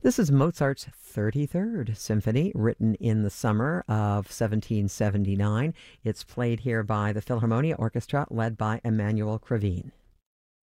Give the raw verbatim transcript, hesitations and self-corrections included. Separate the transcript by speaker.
Speaker 1: This is Mozart's thirty-third Symphony, written in the summer of seventeen seventy-nine. It's played here by the Philharmonia Orchestra, led by Emmanuel Krivine.